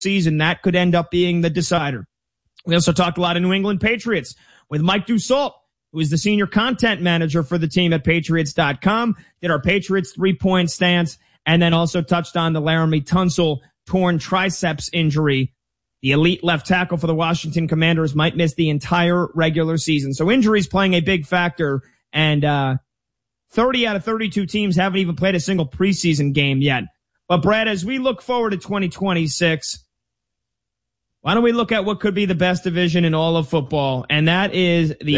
season, that could end up being the decider. We also talked a lot of New England Patriots with Mike Dussault, who is the senior content manager for the team at Patriots.com, did our Patriots 3-point stance, and then also touched on the Laramie Tunsil torn triceps injury. The elite left tackle for the Washington Commanders might miss the entire regular season. So injuries playing a big factor, and 30 out of 32 teams haven't even played a single preseason game yet. But Brad, as we look forward to 2026, why don't we look at what could be the best division in all of football? And that is the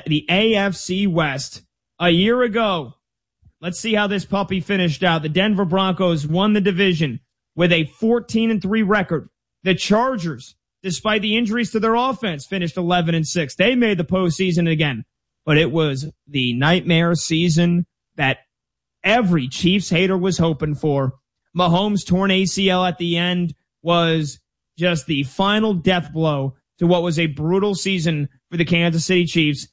AFC West. A year ago, let's see how this puppy finished out. The Denver Broncos won the division with a 14-3 record. The Chargers, despite the injuries to their offense, finished 11-6. They made the postseason again. But it was the nightmare season that every Chiefs hater was hoping for. Mahomes' torn ACL at the end was just the final death blow to what was a brutal season for the Kansas City Chiefs,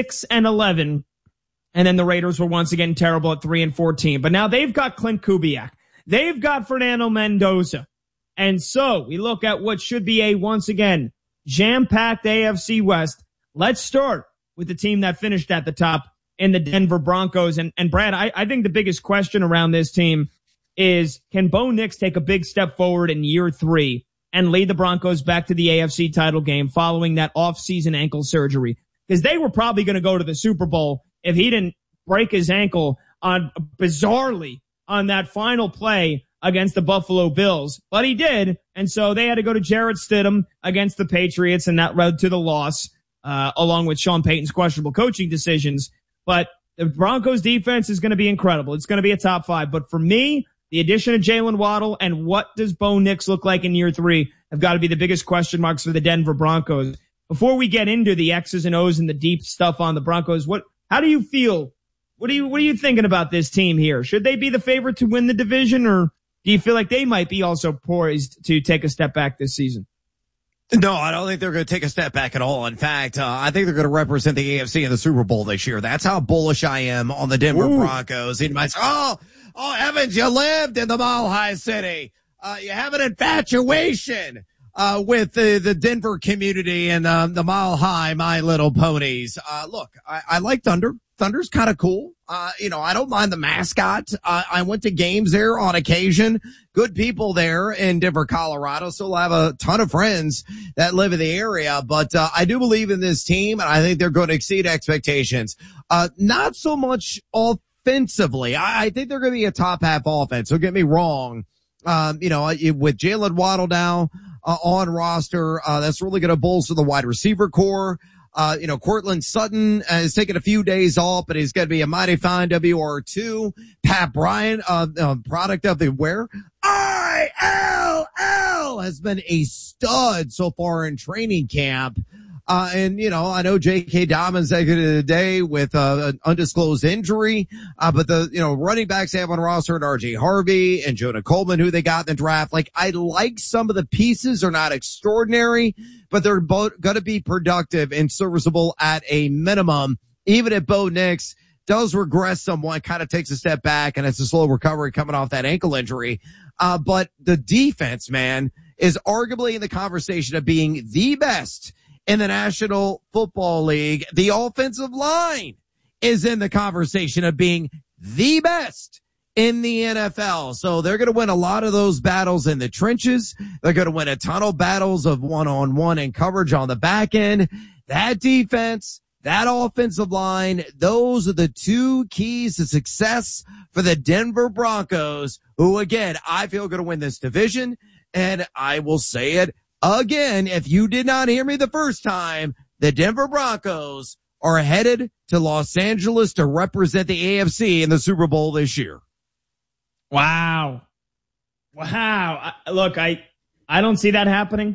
6-11. And then the Raiders were once again terrible at 3-14. But now they've got Clint Kubiak. They've got Fernando Mendoza. And so we look at what should be a, once again, jam-packed AFC West. Let's start with the team that finished at the top in the Denver Broncos. And Brad, I think the biggest question around this team is, can Bo Nix take a big step forward in year 3 and lead the Broncos back to the AFC title game following that off-season ankle surgery? Because they were probably going to go to the Super Bowl if he didn't break his ankle bizarrely on that final play against the Buffalo Bills. But he did, and so they had to go to Jarrett Stidham against the Patriots, and that led to the loss, along with Sean Payton's questionable coaching decisions. But the Broncos defense is going to be incredible. It's going to be a top 5. But for me, the addition of Jalen Waddle and what does Bo Nix look like in year 3 have got to be the biggest question marks for the Denver Broncos. Before we get into the X's and O's and the deep stuff on the Broncos, how do you feel? What are you thinking about this team here? Should they be the favorite to win the division, or do you feel like they might be also poised to take a step back this season? No, I don't think they're going to take a step back at all. In fact, I think they're going to represent the AFC in the Super Bowl this year. That's how bullish I am on the Denver Broncos. You might say, oh, Evans, you lived in the Mile High City. You have an infatuation with the Denver community and the Mile High, My Little Ponies. Look, I like Thunder. Thunder's kind of cool. I don't mind the mascot. I went to games there on occasion. Good people there in Denver, Colorado. So I have a ton of friends that live in the area, but I do believe in this team, and I think they're going to exceed expectations. Not so much offensively. I think they're going to be a top half offense. Don't get me wrong. With Jalen Waddle now on roster, that's really going to bolster the wide receiver core. Cortland Sutton is taking a few days off, but he's going to be a mighty fine WR2. Pat Bryant, product of the ILL, has been a stud so far in training camp. I know J.K. Dobbins exited the day with an undisclosed injury, but the running backs they have on roster and R.J. Harvey and Jonah Coleman, who they got in the draft. Like, I like some of the pieces. Are not extraordinary, but they're both going to be productive and serviceable at a minimum. Even if Bo Nix does regress somewhat, kind of takes a step back, and it's a slow recovery coming off that ankle injury. But the defense, man, is arguably in the conversation of being the best in the National Football League. The offensive line is in the conversation of being the best in the NFL. So they're going to win a lot of those battles in the trenches. They're going to win a ton of battles of one-on-one and coverage on the back end. That defense, that offensive line, those are the two keys to success for the Denver Broncos, who, again, I feel are going to win this division. And I will say it again, if you did not hear me the first time, the Denver Broncos are headed to Los Angeles to represent the AFC in the Super Bowl this year. Wow. Look, I don't see that happening.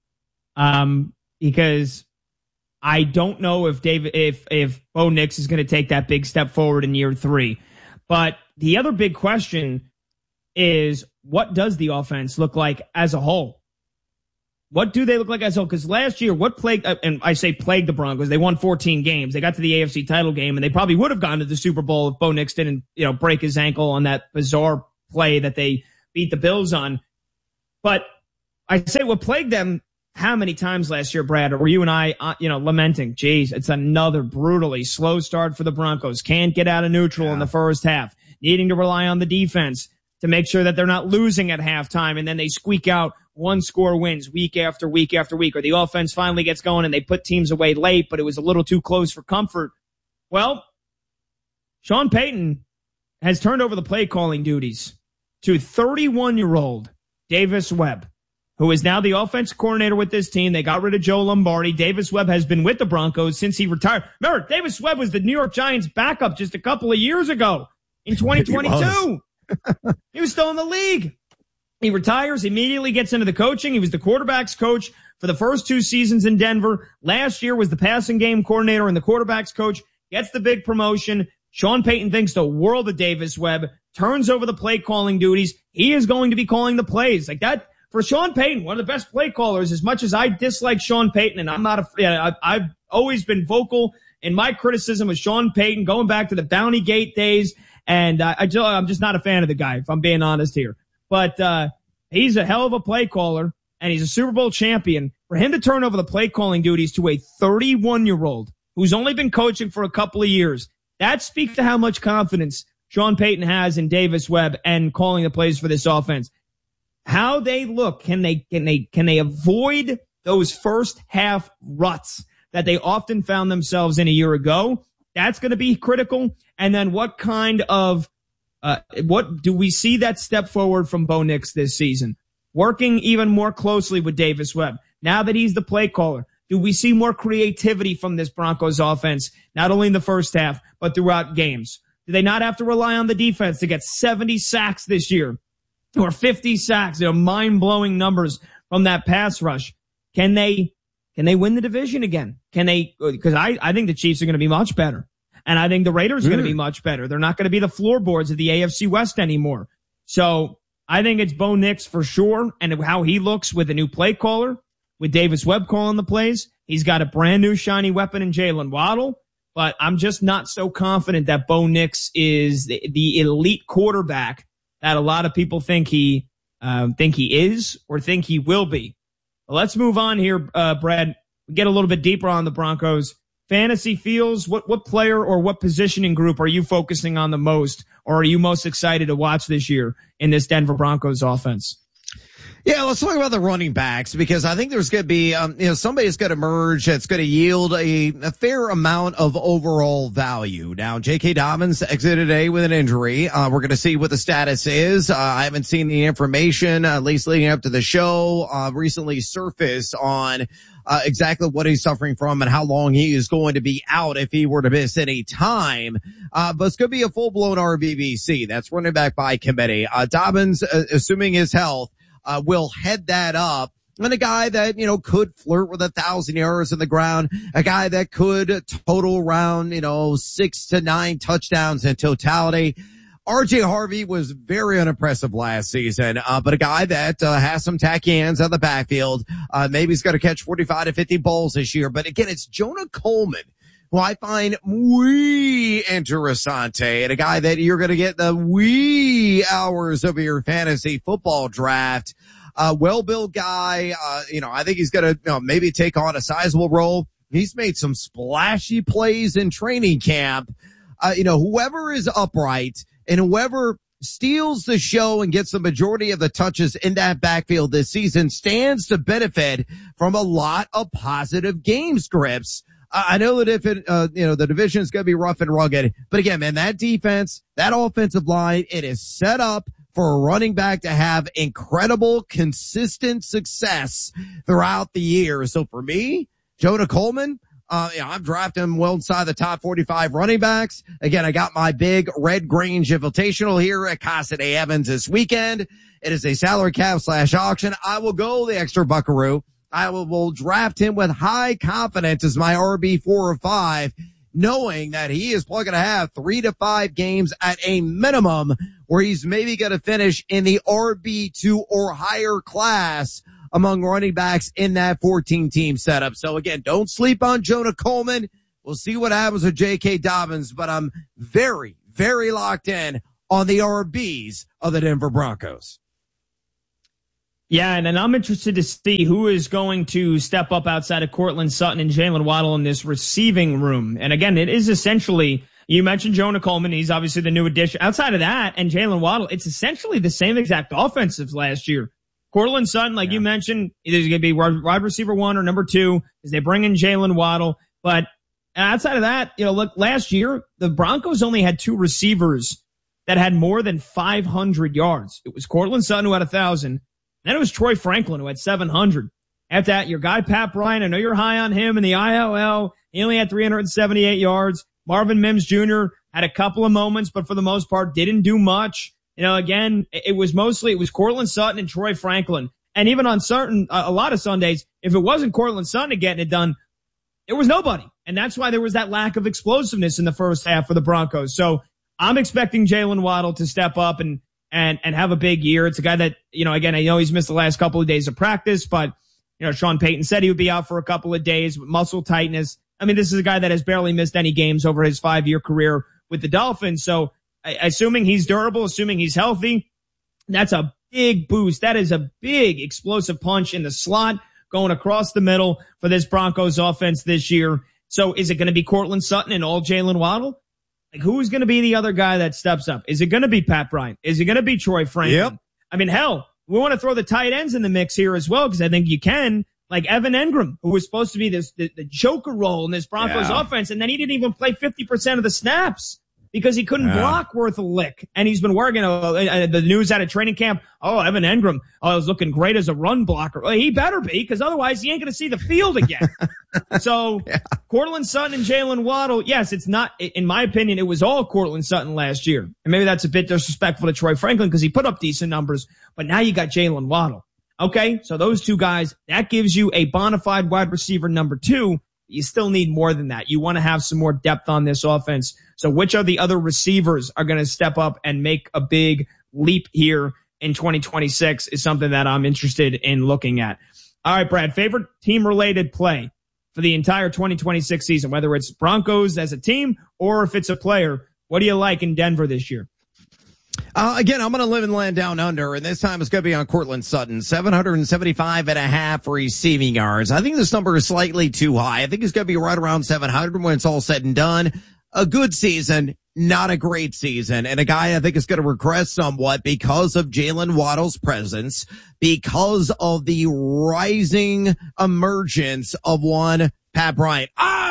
Because I don't know if Bo Nix is going to take that big step forward in year 3. But the other big question is, what does the offense look like as a whole? What do they look like as a whole? Because last year, what plagued, and I say plagued the Broncos, they won 14 games. They got to the AFC title game, and they probably would have gone to the Super Bowl if Bo Nix didn't, break his ankle on that bizarre play that they beat the Bills on. But I say what plagued them how many times last year, Brad, were you and I, lamenting, geez, it's another brutally slow start for the Broncos. Can't get out of neutral in the first half, needing to rely on the defense to make sure that they're not losing at halftime. And then they squeak out one score wins week after week after week, or the offense finally gets going and they put teams away late, but it was a little too close for comfort. Well, Sean Payton has turned over the play calling duties to 31-year-old Davis Webb, who is now the offense coordinator with this team. They got rid of Joe Lombardi. Davis Webb has been with the Broncos since he retired. Remember, Davis Webb was the New York Giants backup just a couple of years ago in 2022. He was still in the league. He retires, immediately gets into the coaching. He was the quarterback's coach for the first 2 seasons in Denver. Last year was the passing game coordinator and the quarterback's coach. Gets the big promotion. Sean Payton thinks the world of Davis Webb, turns over the play calling duties. He is going to be calling the plays like that. For Sean Payton, one of the best play callers, as much as I dislike Sean Payton, and I'm not I've always been vocal in my criticism of Sean Payton going back to the Bounty Gate days, and I'm just not a fan of the guy, if I'm being honest here. But he's a hell of a play caller, and he's a Super Bowl champion. For him to turn over the play calling duties to a 31-year-old who's only been coaching for a couple of years, that speaks to how much confidence Sean Payton has in Davis Webb and calling the plays for this offense. How they look, can they avoid those first half ruts that they often found themselves in a year ago? That's going to be critical. And then what kind of what do we see that step forward from Bo Nix this season? Working even more closely with Davis Webb. Now that he's the play caller, do we see more creativity from this Broncos offense, not only in the first half, but throughout games? Do they not have to rely on the defense to get 70 sacks this year or 50 sacks? Mind-blowing numbers from that pass rush. Can they win the division again? Because I think the Chiefs are going to be much better. And I think the Raiders are going to be much better. They're not going to be the floorboards of the AFC West anymore. So I think it's Bo Nix for sure, and how he looks with a new play caller, with Davis Webb calling the plays. He's got a brand new shiny weapon in Jalen Waddle, but I'm just not so confident that Bo Nix is the elite quarterback that a lot of people think he is or think he will be. Well, let's move on here, Brad. We get a little bit deeper on the Broncos. Fantasy feels, what player or what positioning group are you focusing on the most, or are you most excited to watch this year in this Denver Broncos offense? Yeah, let's talk about the running backs, because I think there's going to be, somebody's going to emerge that's going to yield a fair amount of overall value. Now, J.K. Dobbins exited today with an injury. We're going to see what the status is. I haven't seen the information, at least leading up to the show, recently surfaced on exactly what he's suffering from and how long he is going to be out if he were to miss any time. But it's going to be a full-blown RBBC. That's running back by committee. Dobbins, assuming his health, will head that up. And a guy that, could flirt with 1,000 yards in the ground, a guy that could total around, 6 to 9 touchdowns in totality. RJ Harvey was very unimpressive last season, but a guy that has some tacky hands on the backfield. Maybe he's going to catch 45 to 50 balls this year. But again, it's Jonah Coleman, who I find muy interesante, and a guy that you're going to get the wee hours of your fantasy football draft. Well-built guy. I think he's going to, maybe take on a sizable role. He's made some splashy plays in training camp. Whoever is upright and whoever steals the show and gets the majority of the touches in that backfield this season stands to benefit from a lot of positive game scripts. I know that if the division is going to be rough and rugged, but again, man, that defense, that offensive line, it is set up for a running back to have incredible, consistent success throughout the year. So for me, Jonah Coleman, I'm drafting him well inside the top 45 running backs. Again, I got my big Red Grange Invitational here at Casa de Evans this weekend. It is a salary cap / auction. I will go the extra buckaroo. I will draft him with high confidence as my RB 4 or 5, knowing that he is probably going to have 3 to 5 games at a minimum where he's maybe going to finish in the RB2 or higher class among running backs in that 14-team setup. So again, don't sleep on Jonah Coleman. We'll see what happens with J.K. Dobbins, but I'm very, very locked in on the RBs of the Denver Broncos. Yeah, and I'm interested to see who is going to step up outside of Courtland Sutton and Jalen Waddle in this receiving room. And again, it is essentially, you mentioned Jonah Coleman. He's obviously the new addition. Outside of that and Jalen Waddle, it's essentially the same exact offense as last year. Courtland Sutton, like you mentioned, either going to be wide receiver 1 or number 2 as they bring in Jalen Waddle. But outside of that, look, last year, the Broncos only had 2 receivers that had more than 500 yards. It was Courtland Sutton who had 1,000. Then it was Troy Franklin who had 700. After that, your guy Pat Bryant, I know you're high on him in the ILL. He only had 378 yards. Marvin Mims Jr. had a couple of moments, but for the most part didn't do much. Again, it was Courtland Sutton and Troy Franklin. And even on a lot of Sundays, if it wasn't Courtland Sutton getting it done, there was nobody. And that's why there was that lack of explosiveness in the first half for the Broncos. So I'm expecting Jalen Waddle to step up and have a big year. It's a guy that, again, I know he's missed the last couple of days of practice, but, Sean Payton said he would be out for a couple of days with muscle tightness. I mean, this is a guy that has barely missed any games over his 5-year career with the Dolphins. So assuming he's durable, assuming he's healthy, that's a big boost. That is a big explosive punch in the slot going across the middle for this Broncos offense this year. So is it going to be Courtland Sutton and all Jalen Waddle? Like, who's going to be the other guy that steps up? Is it going to be Pat Bryant? Is it going to be Troy Franklin? Yep. I mean, hell, we want to throw the tight ends in the mix here as well, because I think you can. Like Evan Engram, who was supposed to be the joker role in this Broncos offense, and then he didn't even play 50% of the snaps because he couldn't block worth a lick. And he's been working the news out of training camp. Oh, Evan Engram, was looking great as a run blocker. Well, he better be, because otherwise he ain't going to see the field again. So Courtland Sutton and Jalen Waddle, yes, it's not, in my opinion, it was all Courtland Sutton last year. And maybe that's a bit disrespectful to Troy Franklin because he put up decent numbers, but now you got Jalen Waddle. Okay, so those 2 guys, that gives you a bona fide wide receiver number 2. You still need more than that. You want to have some more depth on this offense. So which of the other receivers are going to step up and make a big leap here in 2026 is something that I'm interested in looking at. All right, Brad, favorite team-related play for the entire 2026 season, whether it's Broncos as a team or if it's a player. What do you like in Denver this year? Again, I'm going to live and land down under, and this time it's going to be on Courtland Sutton, 775.5 receiving yards. I think this number is slightly too high. I think it's going to be right around 700 when it's all said and done. A good season, not a great season, and a guy I think is going to regress somewhat because of Jalen Waddle's presence, because of the rising emergence of one Pat Bryant.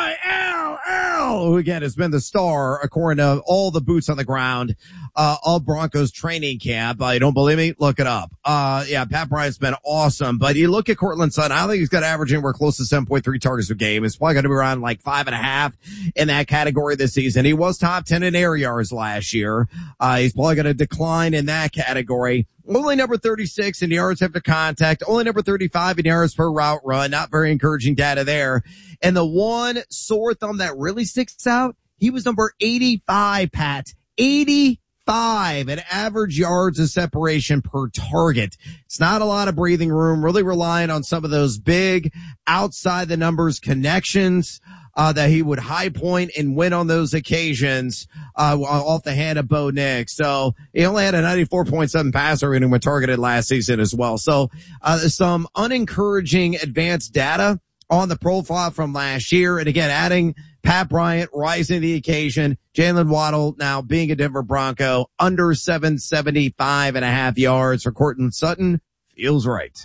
Who again has been the star according to all the boots on the ground of Broncos training camp. You don't believe me? Look it up. Pat Bryant's been awesome, but you look at Courtland Sutton, I don't think he's got to average anywhere close to 7.3 targets a game. It's probably going to be around like 5.5 in that category this season. He was top 10 in air yards last year. He's probably going to decline in that category. Only number 36 in yards after contact. Only number 35 in yards per route run. Not very encouraging data there. And the one sore thumb that really sticks out, he was number 85, Pat. 85 at average yards of separation per target. It's not a lot of breathing room, really relying on some of those big outside the numbers connections that he would high point and win on those occasions off the hand of Bo Nix. So he only had a 94.7 passer rating when targeted last season as well. So some unencouraging advanced data on the profile from last year. And again, adding Pat Bryant rising to the occasion, Jalen Waddle now being a Denver Bronco, under 775.5 yards for Courtland Sutton feels right.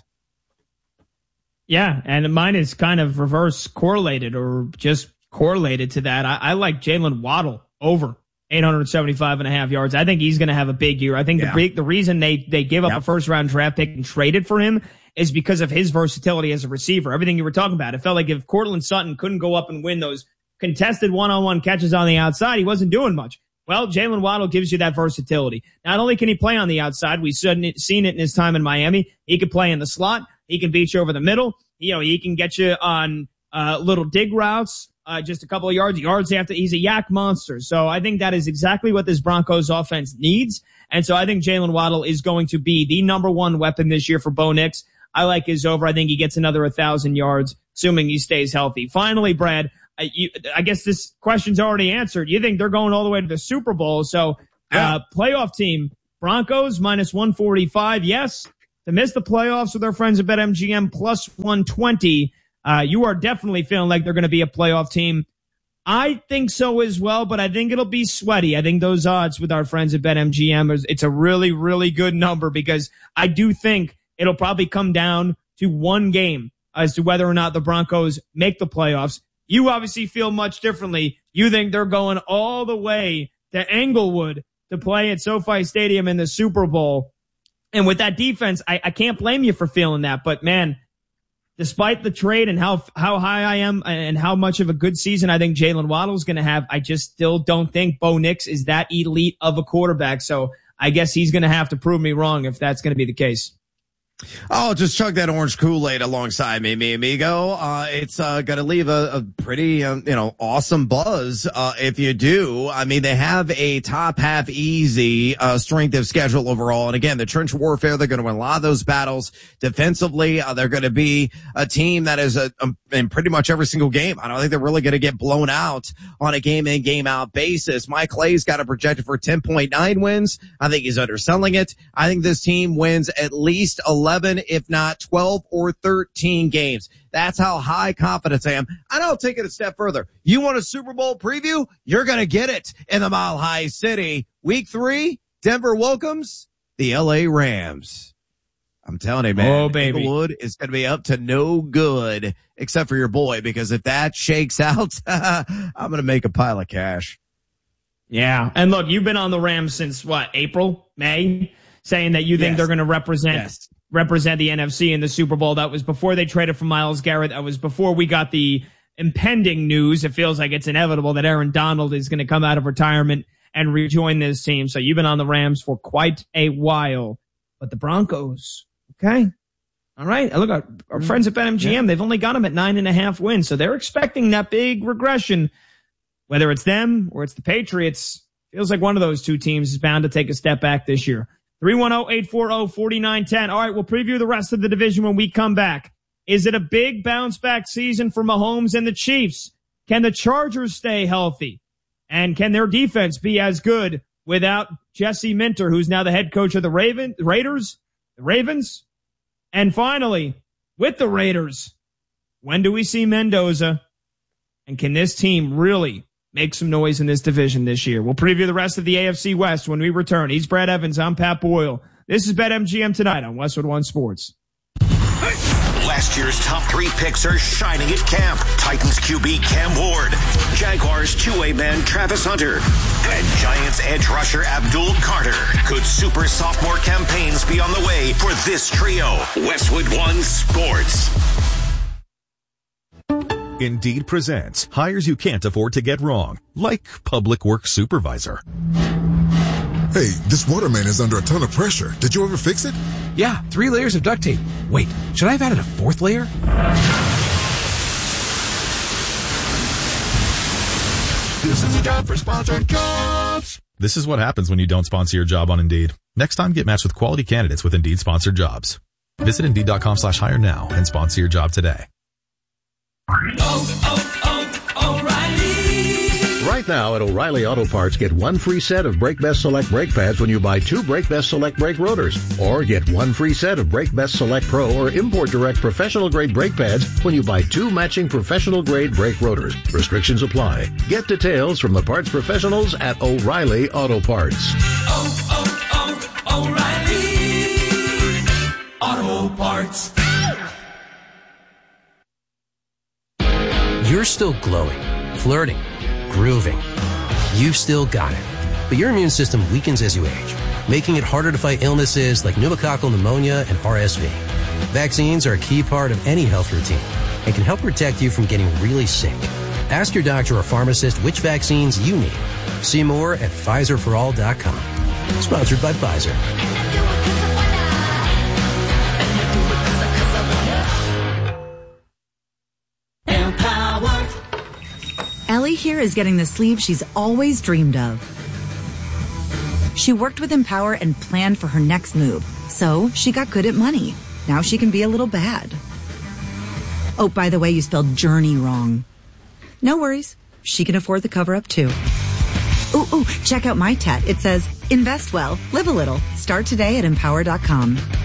Yeah, and mine is kind of reverse correlated or just correlated to that. I like Jalen Waddle over 875.5 yards. I think he's going to have a big year. I think the reason they gave up a first round draft pick and traded for him is because of his versatility as a receiver. Everything you were talking about. It felt like if Courtland Sutton couldn't go up and win those contested one-on-one catches on the outside, he wasn't doing much. Well, Jalen Waddle gives you that versatility. Not only can he play on the outside, we've seen it in his time in Miami. He can play in the slot. He can beat you over the middle. You know, he can get you on little dig routes, just a couple of yards after. He's a yak monster. So I think that is exactly what this Broncos offense needs. And so I think Jalen Waddle is going to be the number one weapon this year for Bo Nix. I like his over. I think he gets another 1,000 yards, assuming he stays healthy. Finally, Brad, I guess this question's already answered. You think they're going all the way to the Super Bowl. So playoff team, Broncos minus 145, yes. to miss the playoffs with our friends at BetMGM plus 120. You are definitely feeling like they're going to be a playoff team. I think so as well, but I think it'll be sweaty. I think those odds with our friends at BetMGM, it's a really, really good number because I do think it'll probably come down to one game as to whether or not the Broncos make the playoffs. You obviously feel much differently. You think they're going all the way to Englewood to play at SoFi Stadium in the Super Bowl. And with that defense, I can't blame you for feeling that. But, man, despite the trade and how high I am and how much of a good season I think Jalen Waddle is going to have, I just still don't think Bo Nix is that elite of a quarterback. So I guess he's going to have to prove me wrong if that's going to be the case. Oh, just chug that orange Kool-Aid alongside me, mi amigo. It's going to leave a pretty, awesome buzz if you do. I mean, they have a top half easy strength of schedule overall. And again, the trench warfare, they're going to win a lot of those battles. Defensively, they're going to be a team that is in pretty much every single game. I don't think they're really going to get blown out on a game-in, game-out basis. Mike Clay's got it projected for 10.9 wins. I think he's underselling it. I think this team wins at least 11, if not 12 or 13 games. That's how high confidence I am. And I'll take it a step further. You want a Super Bowl preview? You're going to get it in the Mile High City. Week 3, Denver welcomes the LA Rams. I'm telling you, man. Oh, baby. Inglewood is going to be up to no good, except for your boy, because if that shakes out, I'm going to make a pile of cash. Yeah. And look, you've been on the Rams since April, May, saying that you think they're going to represent the NFC in the Super Bowl. That was before they traded for Myles Garrett. That was before we got the impending news. It feels like it's inevitable that Aaron Donald is going to come out of retirement and rejoin this team. So you've been on the Rams for quite a while. But the Broncos, okay. All right. Look, our friends at BetMGM, they've only got them at 9.5 wins. So they're expecting that big regression. Whether it's them or it's the Patriots, feels like one of those two teams is bound to take a step back this year. 310-840-4910. All right, we'll preview the rest of the division when we come back. Is it a big bounce-back season for Mahomes and the Chiefs? Can the Chargers stay healthy? And can their defense be as good without Jesse Minter, who's now the head coach of the Ravens? And finally, with the Raiders, when do we see Mendoza? And can this team really make some noise in this division this year? We'll preview the rest of the AFC West when we return. He's Brad Evans. I'm Pat Boyle. This is BetMGM Tonight on Westwood One Sports. Last year's top 3 picks are shining at camp. Titans QB Cam Ward, Jaguars two-way man Travis Hunter, and Giants edge rusher Abdul Carter. Could super sophomore campaigns be on the way for this trio? Westwood One Sports. Indeed presents hires you can't afford to get wrong, like public works supervisor. Hey, this waterman is under a ton of pressure. Did you ever fix it? Yeah, 3 layers of duct tape. Wait, should I have added a 4th layer? This is a job for Sponsored Jobs. This is what happens when you don't sponsor your job on Indeed. Next time, get matched with quality candidates with Indeed sponsored jobs. Visit Indeed.com/hire now and sponsor your job today. O'Reilly. Right now at O'Reilly Auto Parts, get 1 free set of Brake Best Select brake pads when you buy 2 Brake Best Select brake rotors. Or get 1 free set of Brake Best Select Pro or Import Direct professional grade brake pads when you buy 2 matching professional grade brake rotors. Restrictions apply. Get details from the parts professionals at O'Reilly Auto Parts. O'Reilly Auto Parts. You're still glowing, flirting, grooving. You've still got it. But your immune system weakens as you age, making it harder to fight illnesses like pneumococcal pneumonia and RSV. Vaccines are a key part of any health routine and can help protect you from getting really sick. Ask your doctor or pharmacist which vaccines you need. See more at PfizerForAll.com. Sponsored by Pfizer. Ellie here is getting the sleeve she's always dreamed of. She worked with Empower and planned for her next move, so she got good at money. Now she can be a little bad. Oh, by the way, you spelled journey wrong. No worries. She can afford the cover-up, too. Ooh, check out my tat. It says, invest well, live a little. Start today at Empower.com.